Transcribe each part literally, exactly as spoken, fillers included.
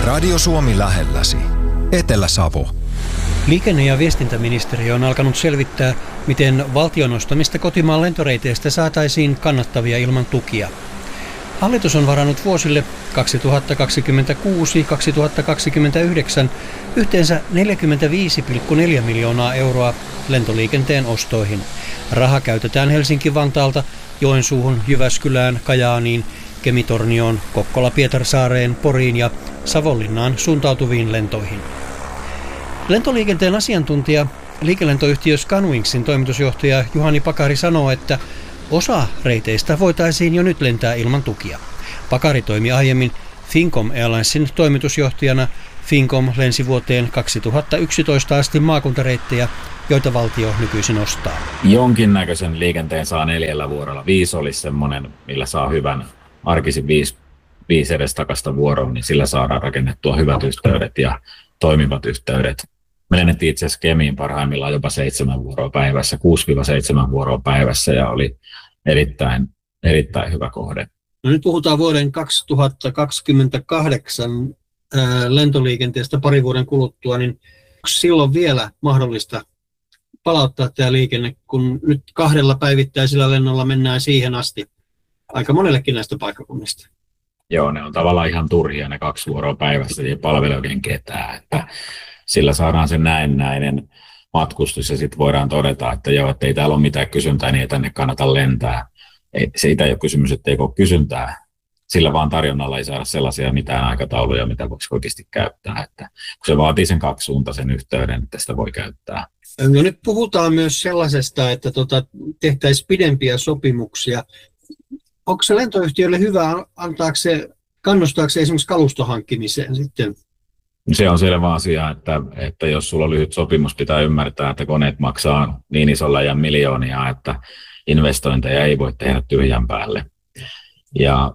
Radio Suomi lähelläsi. Etelä-Savo. Liikenne- ja viestintäministeriö on alkanut selvittää, miten valtion ostamista kotimaan lentoreiteistä saataisiin kannattavia ilman tukia. Hallitus on varannut vuosille kaksituhattakaksikymmentäkuusi kaksituhattakaksikymmentäyhdeksän yhteensä neljäkymmentäviisi pilkku neljä miljoonaa euroa lentoliikenteen ostoihin. Raha käytetään Helsinki-Vantaalta Joensuuhun, Jyväskylään, Kajaaniin, Kemi-Tornioon, Kokkola-Pietarsaareen, Poriin ja Savonlinnaan suuntautuviin lentoihin. Lentoliikenteen asiantuntija, liikelentoyhtiö Scanwingsin toimitusjohtaja Juhani Pakari sanoo, että osa reiteistä voitaisiin jo nyt lentää ilman tukia. Pakari toimi aiemmin Fincom Airlinesin toimitusjohtajana. Fincom lensi vuoteen kaksituhattayksitoista asti maakuntareittejä, joita valtio nykyisin ostaa. Jonkinnäköisen liikenteen saa neljällä vuorolla. Viisi olisi semmoinen, millä saa hyvän arkisin viisi, viisi edes takasta vuoron, niin sillä saadaan rakennettua hyvät yhteydet ja toimivat yhteydet. Me lennettiin itse asiassa Kemiin parhaimmillaan jopa seitsemän vuoroa päivässä, kuusi seitsemän vuoroa päivässä ja oli erittäin, erittäin hyvä kohde. No nyt puhutaan vuoden kaksituhattakaksikymmentäkahdeksan ää, lentoliikenteestä pari vuoden kuluttua, niin onko silloin vielä mahdollista palauttaa tämä liikenne, kun nyt kahdella päivittäisellä lennolla mennään siihen asti aika monellekin näistä paikkakunnista? Joo, ne on tavallaan ihan turhia ne kaksi vuoroa päivässä, ei palvele oikein ketään, että sillä saadaan se näennäinen matkustus ja sitten voidaan todeta, että joo, että ei täällä ole mitään kysyntää, niin ei tänne kannata lentää. Ei, siitä ei ole kysymys, että ei ole kysyntää, sillä vaan tarjonnalla ei saada sellaisia mitään aikatauluja, mitä voisi oikeasti käyttää, että kun se vaatii sen kaksisuuntaisen yhteyden, että sitä voi käyttää. No nyt puhutaan myös sellaisesta, että tota, tehtäisiin pidempiä sopimuksia. Onko se lentoyhtiölle hyvä, antaako se, kannustaako se esimerkiksi kalustohankkimiseen sitten? Se on selvä asia, että, että jos sulla on lyhyt sopimus, pitää ymmärtää, että koneet maksaa niin isolla ja miljoonia, että investointeja ei voi tehdä tyhjän päälle. Ja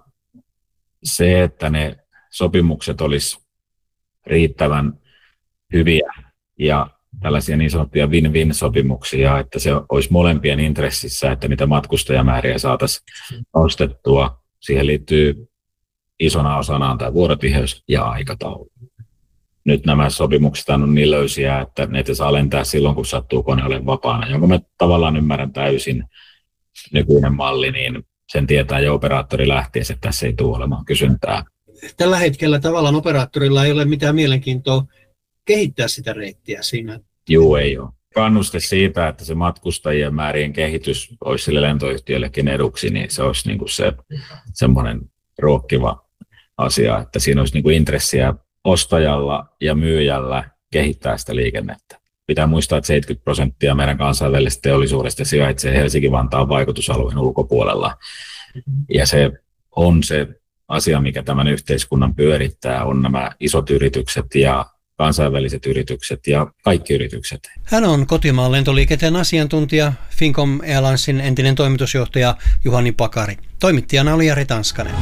se, että ne sopimukset olisi riittävän hyviä ja tällaisia niin sanottuja win-win-sopimuksia, että se olisi molempien intressissä, että mitä matkustajamääriä saataisiin nostettua. Siihen liittyy isona osana tämä vuorotiheys ja aikataulu. Nyt nämä sopimukset on niin löysiä, että ne saa lentää silloin, kun sattuu kone olemaan vapaana, jonka mä tavallaan ymmärrän täysin nykyinen malli, niin sen tietää jo operaattori lähtiessä, että tässä ei tule olemaan kysyntää. Tällä hetkellä tavallaan operaattorilla ei ole mitään mielenkiintoa kehittää sitä reittiä siinä. Juu, ei ole. Kannuste siitä, että se matkustajien määrien kehitys olisi sille lentoyhtiöllekin eduksi, niin se olisi niin kuin se semmoinen ruokkiva asia, että siinä olisi niin kuin intressiä ostajalla ja myyjällä kehittää sitä liikennettä. Pitää muistaa, että seitsemänkymmentä prosenttia meidän kansainvälisestä teollisuudesta sijaitsee Helsinki-Vantaan vaikutusalueen ulkopuolella. Ja se on se asia, mikä tämän yhteiskunnan pyörittää, on nämä isot yritykset ja kansainväliset yritykset ja kaikki yritykset. Hän on kotimaan lentoliikenteen asiantuntija, Fincom Airlinesin entinen toimitusjohtaja Juhani Pakari. Toimittajana oli Jari Tanskanen.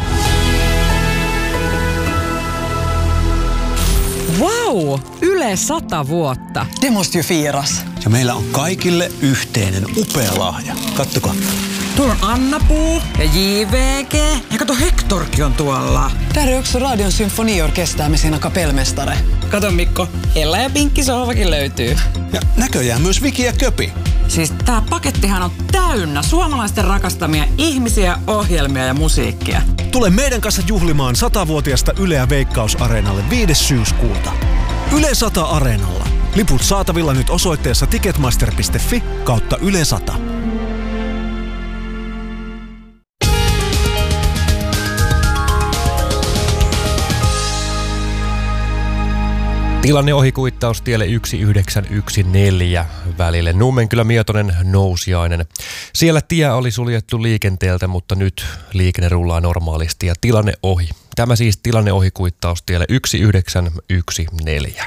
Wow! Yle sata vuotta. Det måste ju firas. Ja meillä on kaikille yhteinen upea lahja. Kattokaa. Tuolla on Anna-Puu ja J V G. Ja kato, Hectorkin on tuolla. Täällä on också Radion symfoniorkester med sina kapellmästare. Kato Mikko, Ella ja Pinkki sohvakin löytyy. Ja näköjään myös Viki ja Köpi. Siis tää pakettihan on täynnä suomalaisten rakastamia ihmisiä, ohjelmia ja musiikkia. Tule meidän kanssa juhlimaan satavuotiasta Yleä Veikkaus-areenalle viides syyskuuta. Yle sata Areenalla. Liput saatavilla nyt osoitteessa ticketmaster piste fi kautta Yle sata. Tilanne ohikuittaus tielle yksi yhdeksän yksi neljä välille Nummenkylä-Mietonen Nousiainen. Siellä tie oli suljettu liikenteeltä, mutta nyt liikenne rullaa normaalisti ja tilanne ohi. Tämä siis tilanne ohikuittaus tielle yksi yhdeksän yksi neljä.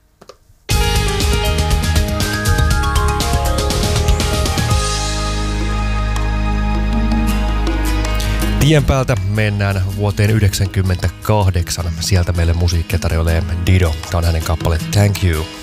Tien päältä mennään vuoteen yhdeksänkymmentäkahdeksan. Sieltä meille musiikkia tarjoilee Dido. Tämä on hänen kappale Thank You.